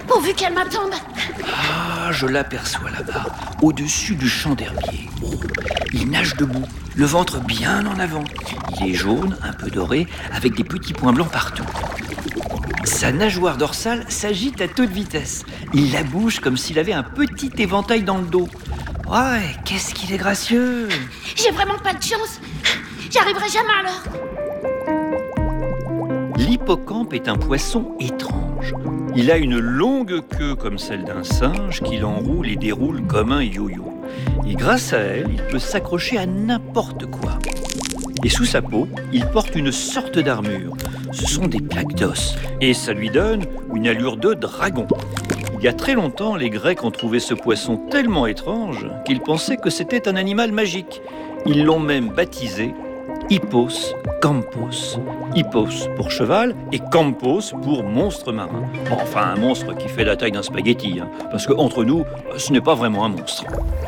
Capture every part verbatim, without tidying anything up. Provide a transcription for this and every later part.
pourvu qu'elle m'attende. Ah, je l'aperçois là-bas, au-dessus du champ d'herbier. Oh, il nage debout, le ventre bien en avant. Il est jaune, un peu doré, avec des petits points blancs partout. Sa nageoire dorsale s'agite à toute vitesse. Il la bouge comme s'il avait un petit éventail dans le dos. Ouais, qu'est-ce qu'il est gracieux! J'ai vraiment pas de chance. J'arriverai jamais à l'heure. L'hippocampe est un poisson étrange. Il a une longue queue comme celle d'un singe qu'il enroule et déroule comme un yo-yo. Et grâce à elle, il peut s'accrocher à n'importe quoi. Et sous sa peau, il porte une sorte d'armure. Ce sont des plaques d'os. Et ça lui donne une allure de dragon. Il y a très longtemps, les Grecs ont trouvé ce poisson tellement étrange qu'ils pensaient que c'était un animal magique. Ils l'ont même baptisé Hippos Campos. Hippos pour cheval et Campos pour monstre marin. Enfin, un monstre qui fait la taille d'un spaghetti, hein, parce qu'entre nous, ce n'est pas vraiment un monstre.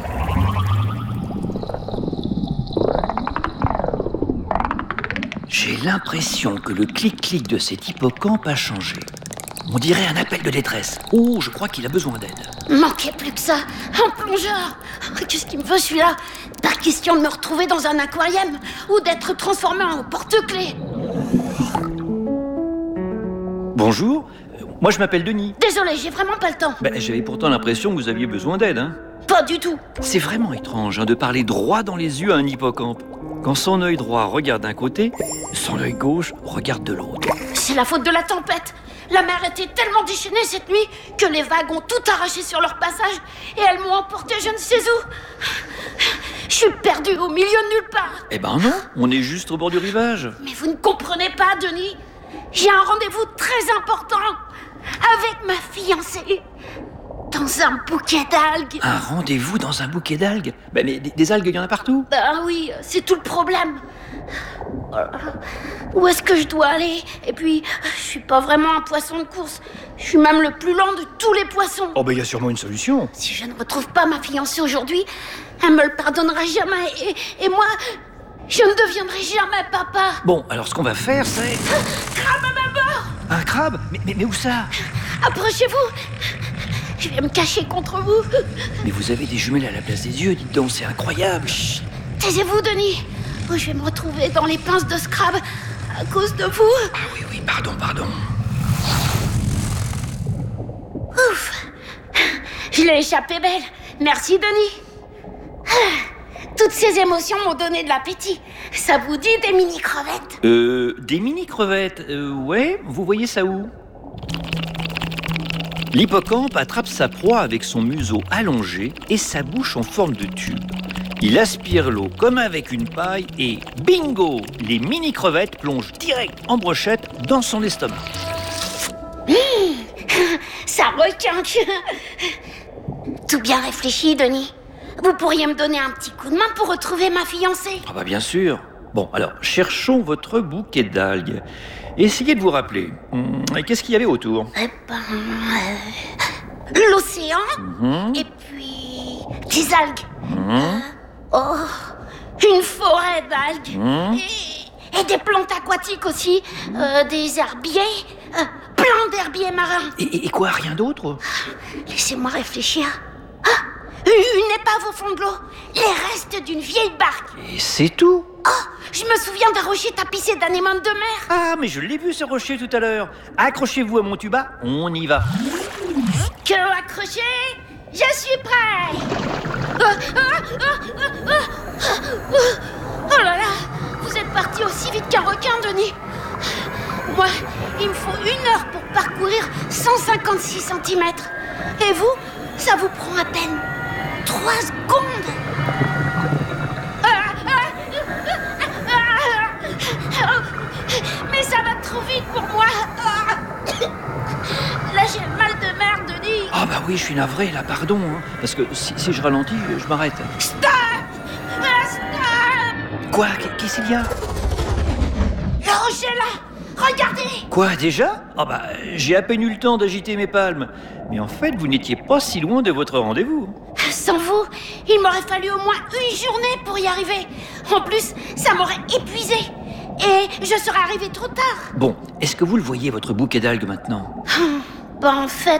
J'ai l'impression que le clic-clic de cet hippocampe a changé. On dirait un appel de détresse. Oh, je crois qu'il a besoin d'aide. Manquait plus que ça. Un plongeur. Qu'est-ce qu'il me veut celui-là? Pas question de me retrouver dans un aquarium ou d'être transformé en porte-clés. Bonjour, moi je m'appelle Denis. Désolé, j'ai vraiment pas le temps. Ben, j'avais pourtant l'impression que vous aviez besoin d'aide, hein. Pas du tout. C'est vraiment étrange hein, de parler droit dans les yeux à un hippocampe. Quand son œil droit regarde d'un côté, son œil gauche regarde de l'autre. C'est la faute de la tempête. La mer était tellement déchaînée cette nuit que les vagues ont tout arraché sur leur passage et elles m'ont emporté je ne sais où. Je suis perdue au milieu de nulle part. Eh ben non, on est juste au bord du rivage. Mais vous ne comprenez pas, Denis. J'ai un rendez-vous très important avec ma fiancée dans un bouquet d'algues. Un rendez-vous dans un bouquet d'algues? Ben mais des, des algues, il y en a partout. Ben oui, c'est tout le problème. Où est-ce que je dois aller? Et puis, je suis pas vraiment un poisson de course. Je suis même le plus lent de tous les poissons. Oh ben il y a sûrement une solution. Si je ne retrouve pas ma fiancée aujourd'hui, elle me le pardonnera jamais. Et, et moi, je ne deviendrai jamais papa. Bon, alors ce qu'on va faire, c'est... Crabe à ma bord! Un crabe? Mais, mais, mais où ça? Approchez-vous. Je vais me cacher contre vous. Mais vous avez des jumelles à la place des yeux, dites donc, c'est incroyable. Chut, taisez-vous, Denis. Oh, je vais me retrouver dans les pinces de ce crabe à cause de vous. Ah oui, oui, pardon, pardon. Ouf. Je l'ai échappé belle. Merci, Denis. Toutes ces émotions m'ont donné de l'appétit. Ça vous dit des mini-crevettes? Euh, des mini-crevettes, euh, ouais, vous voyez ça où? L'hippocampe attrape sa proie avec son museau allongé et sa bouche en forme de tube. Il aspire l'eau comme avec une paille et bingo! Les mini-crevettes plongent direct en brochette dans son estomac. Mmh, ça requinque. Tout bien réfléchi, Denis. Vous pourriez me donner un petit coup de main pour retrouver ma fiancée? Ah bah bien sûr. Bon, alors, cherchons votre bouquet d'algues. Essayez de vous rappeler. Hum, qu'est-ce qu'il y avait autour? Eh ben... Euh, l'océan, Hum, et puis... des algues. hum, Oh, une forêt d'algues. hum. Et, et des plantes aquatiques aussi. Euh, des herbiers. Euh, plein d'herbiers marins. Et, et- et quoi, rien d'autre? Laissez-moi réfléchir. Ah, une épave au fond de l'eau. Les restes d'une vieille barque. Et c'est tout? Oh, je me souviens d'un rocher tapissé d'anémones de mer. Ah, mais je l'ai vu ce rocher tout à l'heure. Accrochez-vous à mon tuba, on y va. Que accroché, je suis prêt. Ah, ah, ah, ah, ah, ah. Oh là là, vous êtes parti aussi vite qu'un requin, Denis. Moi, il me faut une heure pour parcourir cent cinquante-six centimètres. Et vous, ça vous prend à peine trois secondes. Ah, ah, ah, ah. Mais ça va trop vite pour moi. Ah. Là, j'ai mal de mer, Denis. Ah bah oui, je suis navré là, pardon. Hein, parce que si, si je ralentis, je m'arrête. Stop! Ah, stop! Quoi? Qu'est-ce qu'il y a? Le rocher là! Regardez! Quoi, déjà? Ah bah, j'ai à peine eu le temps d'agiter mes palmes. Mais en fait, vous n'étiez pas si loin de votre rendez-vous. Sans vous, il m'aurait fallu au moins une journée pour y arriver. En plus, ça m'aurait épuisé. Et je serais arrivée trop tard. Bon, est-ce que vous le voyez, votre bouquet d'algues maintenant? Ben, en fait...